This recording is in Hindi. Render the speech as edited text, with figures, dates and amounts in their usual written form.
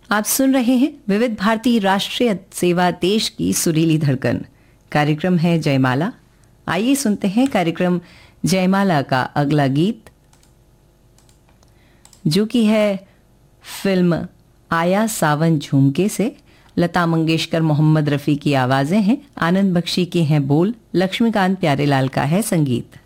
आप सुन रहे हैं विविध भारती राष्ट्रीय सेवा देश की सुरीली धड़कन। कार्यक्रम है जयमाला। आइए सुनते हैं कार्यक्रम जयमाला का अगला गीत, जो कि है फिल्म आया सावन झुमके से। लता मंगेशकर, मोहम्मद रफ़ी की आवाज़ें हैं, आनंद बख्शी के हैं बोल, लक्ष्मीकांत प्यारेलाल का है संगीत।